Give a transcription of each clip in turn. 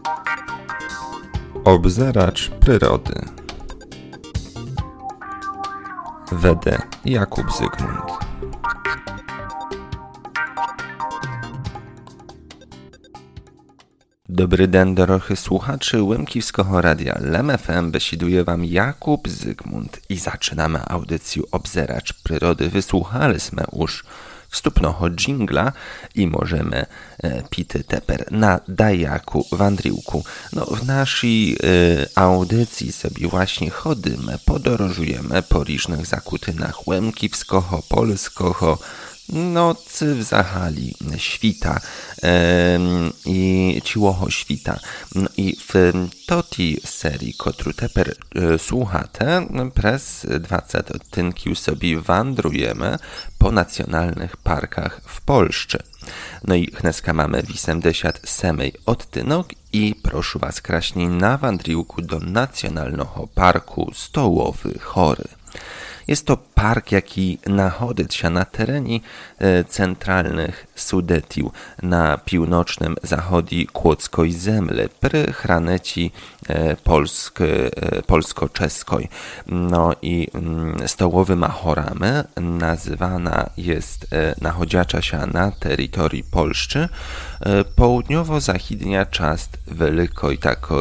Obzeracz przyrody. Wede Jakub Zygmunt. Dobry den, dorochy słuchaczy Łemkівського Radia LEM FM, besiduje wam Jakub Zygmunt i zaczynamy audycję Obzeracz przyrody. Wysłuchaliśmy już wstupnego dżingla i możemy pity teper na dajaku wandriłku. No, w naszej audycji sobie właśnie chodzimy, podorożujemy po różnych zakutynach Łemkівського, polskiego, nocy w zahali świta i ciłoho świta. No i w toti serii, którą teper słuchate, przez 20 odtynków sobie wandrujemy po nacjonalnych parkach w Polsce. No i dneska mamy 87 odtynok i proszę was kraśniej na wandriłku do Nacjonalnego Parku Stołowy Chory. Jest to park, jaki nachodzi się na terenie centralnych Sudetiów na północnym zachodzie Kłodzkiej zemli, przy hraneci polsko-czeskiej. No i Stołowymi Chorami nazywana jest nachodziacza się na terytorii Polski południowo-zachodnia część wielkiej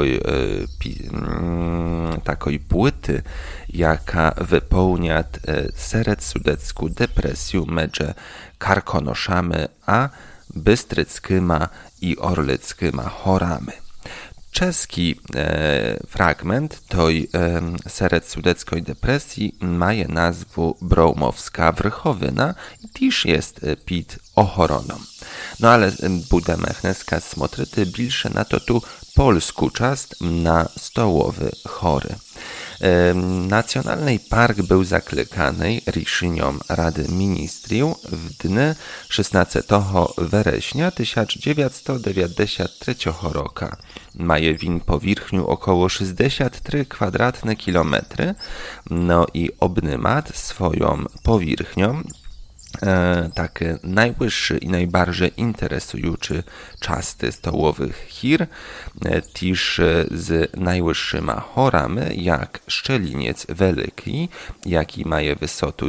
takiej płyty, jaka wypełnia seret sudecką depresję między Karkonoszami a Bystryckima i Orlickima Chorami. Czeski fragment tej seret sudeckiej depresji ma nazwę Broumowska Wrychowyna i też jest pід ochoroną. No ale budeme dneska smotryty bliższe na to tu polską część na Stołowy Chory. Nacjonalny park był zaklekany riszynią Rady Ministrów w dniu 16 września 1993 roku. Maje win powierzchnię około 63 kwadratne kilometry, no i obnymat swoją powierzchnią taki najwyższy i najbardziej interesujący części stołowych chir, też z najwyższymi chorami, jak Szczeliniec Wielki, jaki ma wysotę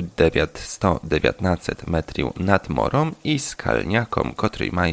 919 metrów nad morem, i Skalniakom, który ma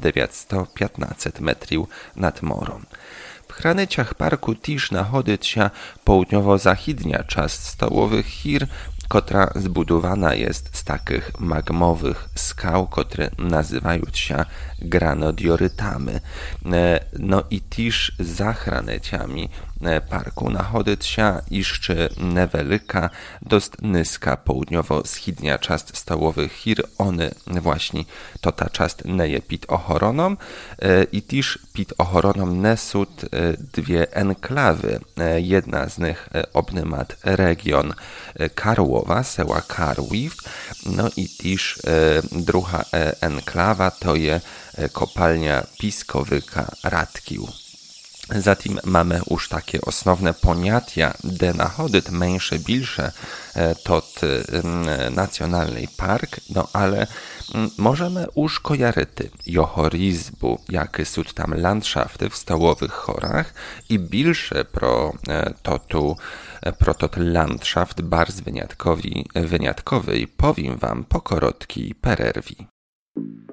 915 metrów nad morem. W hraneciach parku też nachodzi się południowo-zachodnia część stołowych chir, która zbudowana jest z takich magmowych skał, które nazywają się granodiorytami. No i też za hraneciami parku nachodzi się jeszcze niewielka, dość niska południowo-wschodnia część stołowych chir. One właśnie to ta część nie jest pід ochoroną i też pід ochoroną nesą dwie enklawy. Jedna z nich obnymat region Karłowa, seła Karłów, no i też druga enklawa to jest kopalnia piskowyka Radkił. Zatem mamy już takie osnowne poniatia, de nachodyt mniejsze, bilsze tot nacjonalny park, no ale możemy już kojaryty johorizbu, jakie są tam landschafty w Stołowych Chorach i bilsze pro tot landschaft bardzo wyjątkowy powiem wam po korotkiej pererwi.